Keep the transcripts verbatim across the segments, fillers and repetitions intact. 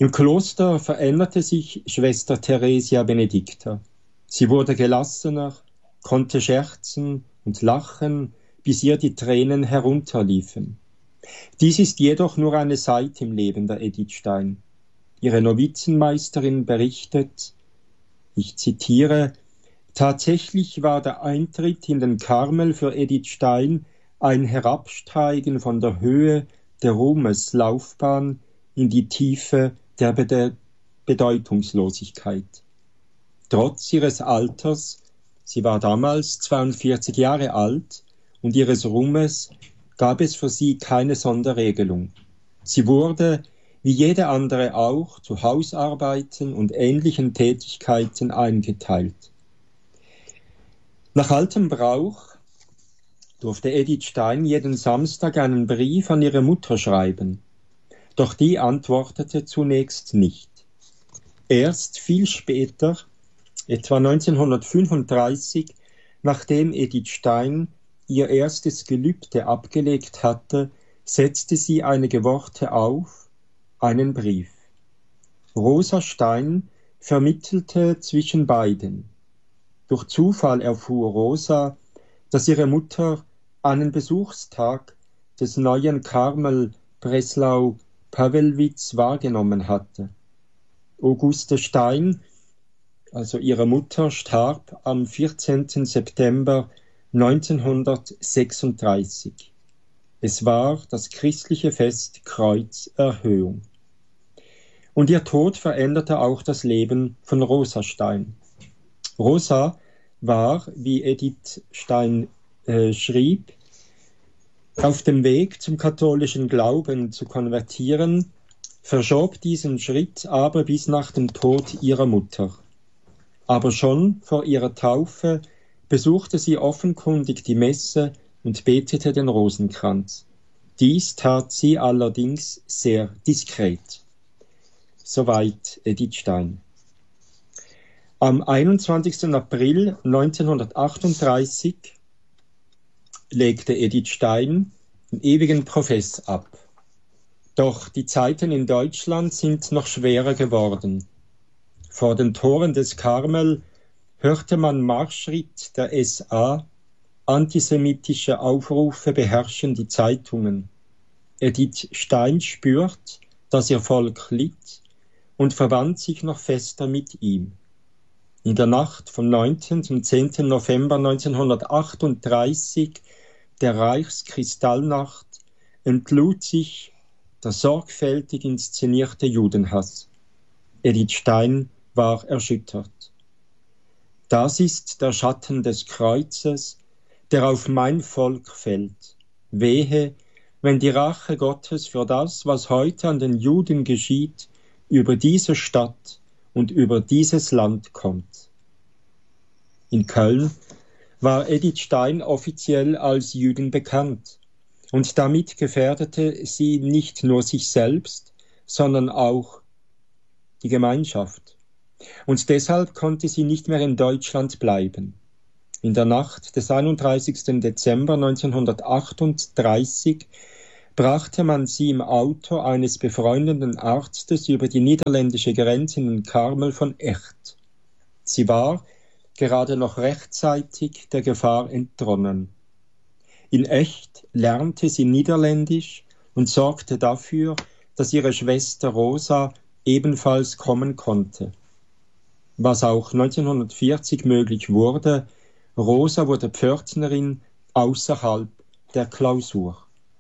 Im Kloster veränderte sich Schwester Theresia Benedicta. Sie wurde gelassener, konnte scherzen und lachen, bis ihr die Tränen herunterliefen. Dies ist jedoch nur eine Seite im Leben der Edith Stein. Ihre Novizenmeisterin berichtet, ich zitiere, tatsächlich war der Eintritt in den Karmel für Edith Stein ein Herabsteigen von der Höhe der Ruhmeslaufbahn in die Tiefe der Bede- Bedeutungslosigkeit. Trotz ihres Alters, sie war damals zweiundvierzig Jahre alt, und ihres Ruhmes gab es für sie keine Sonderregelung. Sie wurde, wie jede andere auch, zu Hausarbeiten und ähnlichen Tätigkeiten eingeteilt. Nach altem Brauch durfte Edith Stein jeden Samstag einen Brief an ihre Mutter schreiben. Doch die antwortete zunächst nicht. Erst viel später, etwa neunzehnhundertfünfunddreißig, nachdem Edith Stein ihr erstes Gelübde abgelegt hatte, setzte sie einige Worte auf, einen Brief. Rosa Stein vermittelte zwischen beiden. Durch Zufall erfuhr Rosa, dass ihre Mutter einen Besuchstag des neuen Karmel Breslau Pawelwitz wahrgenommen hatte. Auguste Stein, also ihre Mutter, starb am vierzehnten September neunzehnhundertsechsunddreißig. Es war das christliche Fest Kreuzerhöhung. Und ihr Tod veränderte auch das Leben von Rosa Stein. Rosa war, wie Edith Stein äh, schrieb, auf dem Weg zum katholischen Glauben zu konvertieren, verschob diesen Schritt aber bis nach dem Tod ihrer Mutter. Aber schon vor ihrer Taufe besuchte sie offenkundig die Messe und betete den Rosenkranz. Dies tat sie allerdings sehr diskret. Soweit Edith Stein. Am einundzwanzigsten April neunzehnhundertachtunddreißig legte Edith Stein den ewigen Profess ab. Doch die Zeiten in Deutschland sind noch schwerer geworden. Vor den Toren des Karmel hörte man Marschritt der S A, antisemitische Aufrufe beherrschen die Zeitungen. Edith Stein spürt, dass ihr Volk litt und verband sich noch fester mit ihm. In der Nacht vom neunten zum zehnten November neunzehnhundertachtunddreißig, der Reichskristallnacht, entlud sich der sorgfältig inszenierte Judenhass. Edith Stein war erschüttert. Das ist der Schatten des Kreuzes, der auf mein Volk fällt. Wehe, wenn die Rache Gottes für das, was heute an den Juden geschieht, über diese Stadt und über dieses Land kommt. In Köln war Edith Stein offiziell als Jüdin bekannt, und damit gefährdete sie nicht nur sich selbst, sondern auch die Gemeinschaft. Und deshalb konnte sie nicht mehr in Deutschland bleiben. In der Nacht des einunddreißigsten Dezember neunzehnhundertachtunddreißig brachte man sie im Auto eines befreundeten Arztes über die niederländische Grenze in den Karmel von Echt. Sie war gerade noch rechtzeitig der Gefahr entronnen. In Echt lernte sie Niederländisch und sorgte dafür, dass ihre Schwester Rosa ebenfalls kommen konnte. Was auch neunzehnhundertvierzig möglich wurde, Rosa wurde Pförtnerin außerhalb der Klausur.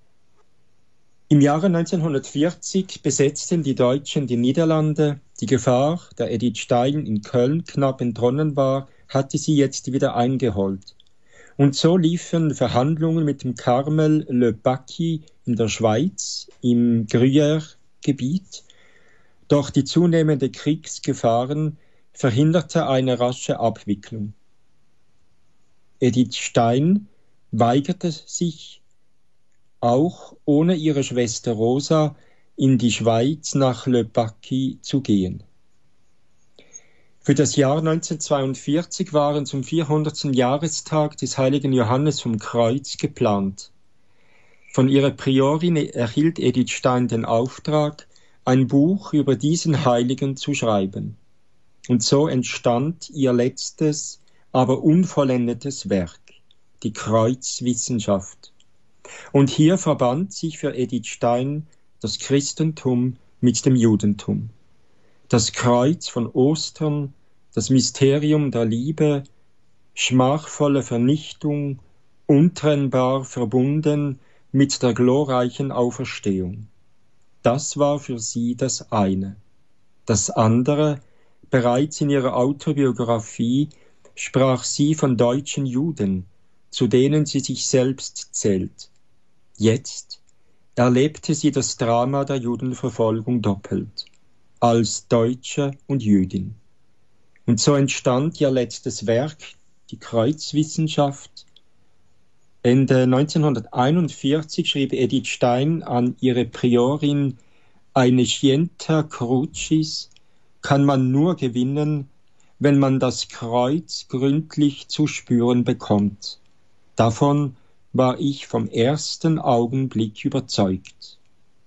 Im Jahre neunzehnhundertvierzig besetzten die Deutschen die Niederlande. Die Gefahr, der Edith Stein in Köln knapp entronnen war, hatte sie jetzt wieder eingeholt. Und so liefen Verhandlungen mit dem Karmel Le Bacqui in der Schweiz, im Gruyère-Gebiet. Doch die zunehmende Kriegsgefahren verhinderte eine rasche Abwicklung. Edith Stein weigerte sich, auch ohne ihre Schwester Rosa in die Schweiz nach Le Bacqui zu gehen. Für das Jahr neunzehnhundertzweiundvierzig waren zum vierhundertsten Jahrestag des heiligen Johannes vom Kreuz geplant. Von ihrer Priorin erhielt Edith Stein den Auftrag, ein Buch über diesen Heiligen zu schreiben. Und so entstand ihr letztes, aber unvollendetes Werk, die Kreuzwissenschaft. Und hier verband sich für Edith Stein das Christentum mit dem Judentum. Das Kreuz von Ostern, das Mysterium der Liebe, schmachvolle Vernichtung, untrennbar verbunden mit der glorreichen Auferstehung. Das war für sie das eine. Das andere, bereits in ihrer Autobiografie, sprach sie von deutschen Juden, zu denen sie sich selbst zählt. Jetzt erlebte sie das Drama der Judenverfolgung doppelt, als Deutsche und Jüdin. Und so entstand ihr letztes Werk, die Kreuzwissenschaft. Ende neunzehnhunderteinundvierzig schrieb Edith Stein an ihre Priorin: Eine Scientia Crucis kann man nur gewinnen, wenn man das Kreuz gründlich zu spüren bekommt. Davon war ich vom ersten Augenblick überzeugt.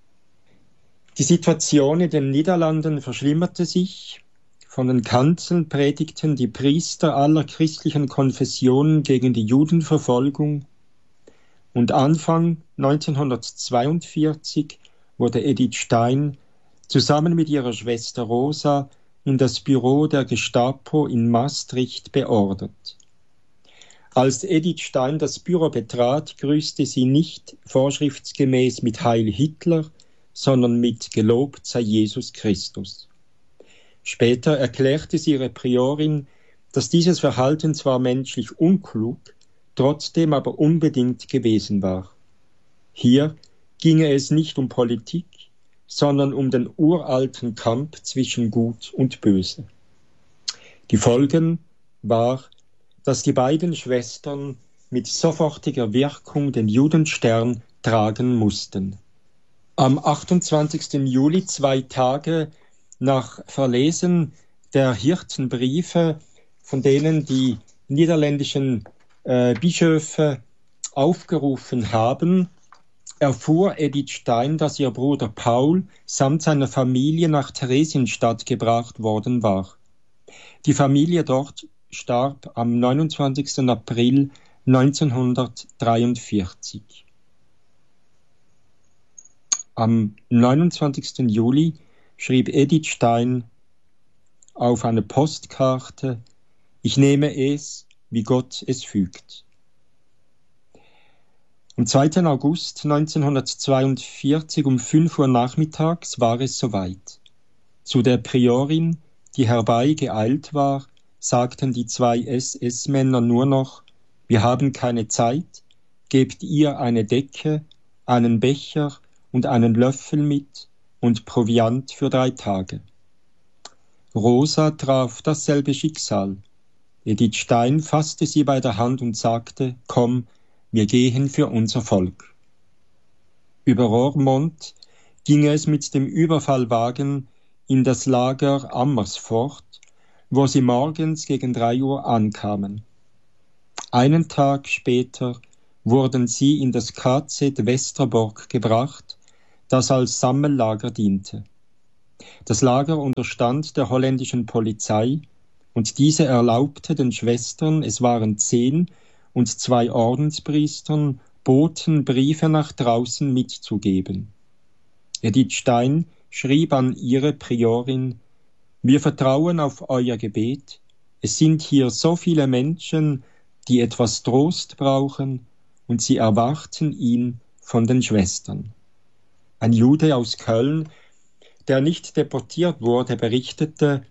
Die Situation in den Niederlanden verschlimmerte sich. Von den Kanzeln predigten die Priester aller christlichen Konfessionen gegen die Judenverfolgung. Und Anfang neunzehnhundertzweiundvierzig wurde Edith Stein zusammen mit ihrer Schwester Rosa in das Büro der Gestapo in Maastricht beordert. Als Edith Stein das Büro betrat, grüßte sie nicht vorschriftsgemäß mit Heil Hitler, sondern mit Gelobt sei Jesus Christus. Später erklärte sie ihre Priorin, dass dieses Verhalten zwar menschlich unklug, trotzdem aber unbedingt gewesen war. Hier ginge es nicht um Politik, sondern um den uralten Kampf zwischen Gut und Böse. Die Folgen war, dass die beiden Schwestern mit sofortiger Wirkung den Judenstern tragen mussten. Am achtundzwanzigsten Juli, zwei Tage nach Verlesen der Hirtenbriefe, von denen die niederländischen äh, Bischöfe aufgerufen haben, erfuhr Edith Stein, dass ihr Bruder Paul samt seiner Familie nach Theresienstadt gebracht worden war. Die Familie dort starb am neunundzwanzigsten April neunzehnhundertdreiundvierzig. Am neunundzwanzigsten Juli schrieb Edith Stein auf eine Postkarte: Ich nehme es, wie Gott es fügt. Am zweiten August neunzehnhundertzweiundvierzig um fünf Uhr nachmittags war es soweit. Zu der Priorin, die herbei geeilt war, sagten die zwei S S-Männer nur noch: Wir haben keine Zeit, gebt ihr eine Decke, einen Becher und einen Löffel mit und Proviant für drei Tage. Rosa traf dasselbe Schicksal. Edith Stein fasste sie bei der Hand und sagte: Komm, wir gehen für unser Volk. Über Roermond ging es mit dem Überfallwagen in das Lager Amersfoort, wo sie morgens gegen drei Uhr ankamen. Einen Tag später wurden sie in das K Z Westerbork gebracht, das als Sammellager diente. Das Lager unterstand der holländischen Polizei, und diese erlaubte den Schwestern, es waren zehn, und zwei Ordenspriestern, Boten Briefe nach draußen mitzugeben. Edith Stein schrieb an ihre Priorin: Wir vertrauen auf euer Gebet. Es sind hier so viele Menschen, die etwas Trost brauchen, und sie erwarten ihn von den Schwestern. Ein Jude aus Köln, der nicht deportiert wurde, berichtete: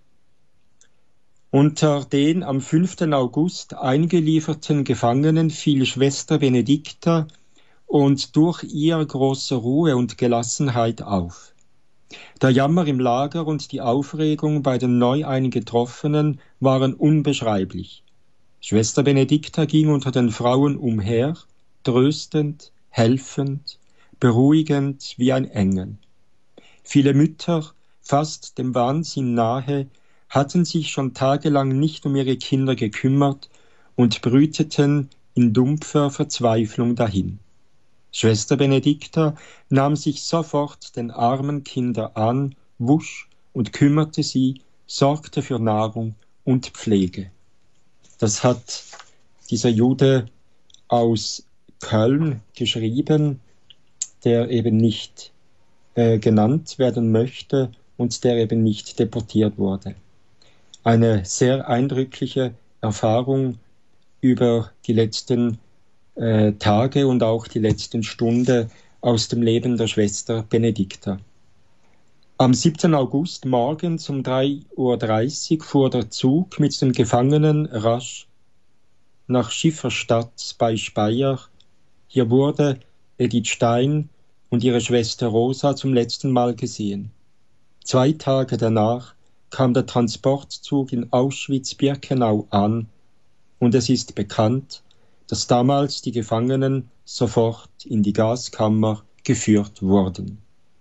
Unter den am fünften August eingelieferten Gefangenen fiel Schwester Benedikta und durch ihr große Ruhe und Gelassenheit auf. Der Jammer im Lager und die Aufregung bei den neu Eingetroffenen waren unbeschreiblich. Schwester Benedikta ging unter den Frauen umher, tröstend, helfend, beruhigend wie ein Engel. Viele Mütter, fast dem Wahnsinn nahe, hatten sich schon tagelang nicht um ihre Kinder gekümmert und brüteten in dumpfer Verzweiflung dahin. Schwester Benedikta nahm sich sofort den armen Kindern an, wusch und kümmerte sie, sorgte für Nahrung und Pflege. Das hat dieser Jude aus Köln geschrieben, der eben nicht äh, genannt werden möchte und der eben nicht deportiert wurde. Eine sehr eindrückliche Erfahrung über die letzten äh, Tage und auch die letzten Stunden aus dem Leben der Schwester Benedikta. Am siebten August morgens um drei Uhr dreißig fuhr der Zug mit den Gefangenen rasch nach Schifferstadt bei Speyer. Hier wurde Edith Stein und ihre Schwester Rosa zum letzten Mal gesehen. Zwei Tage danach kam der Transportzug in Auschwitz-Birkenau an und es ist bekannt, dass damals die Gefangenen sofort in die Gaskammer geführt wurden.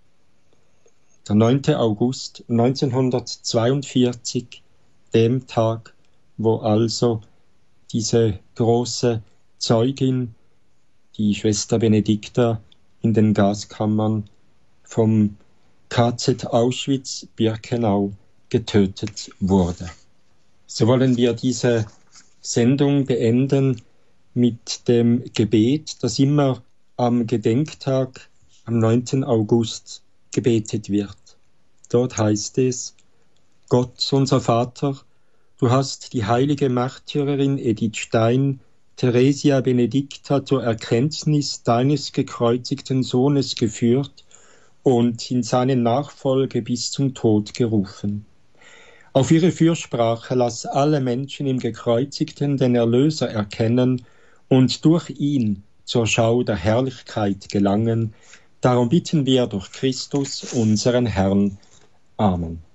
Der neunte August neunzehnhundertzweiundvierzig, dem Tag, wo also diese große Zeugin, die Schwester Benedikta, in den Gaskammern vom K Z Auschwitz-Birkenau getötet wurde. So wollen wir diese Sendung beenden mit dem Gebet, das immer am Gedenktag, am neunten August, gebetet wird. Dort heißt es: Gott, unser Vater, du hast die heilige Märtyrerin Edith Stein, Theresia Benedikta, zur Erkenntnis deines gekreuzigten Sohnes geführt und in seine Nachfolge bis zum Tod gerufen. Auf ihre Fürsprache lass alle Menschen im Gekreuzigten den Erlöser erkennen und durch ihn zur Schau der Herrlichkeit gelangen. Darum bitten wir durch Christus, unseren Herrn. Amen.